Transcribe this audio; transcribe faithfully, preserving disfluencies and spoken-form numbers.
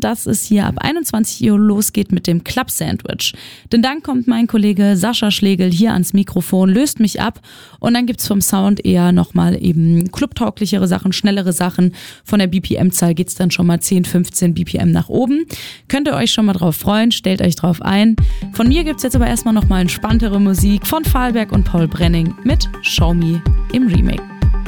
dass es hier ab einundzwanzig Uhr losgeht mit dem Club Sandwich. Denn dann kommt mein Kollege Sascha Schlegel hier ans Mikrofon, löst mich ab und dann gibt's vom Sound eher nochmal eben clubtauglichere Sachen, schnellere Sachen. Von der B P M-Zahl geht's dann schon mal zehn, fünfzehn B P M nach oben. Könnt ihr euch schon mal drauf freuen, stellt euch drauf ein. Von mir gibt's jetzt aber erstmal nochmal entspanntere Musik von Fahlberg und Paul Brenning mit Show Me im Remake.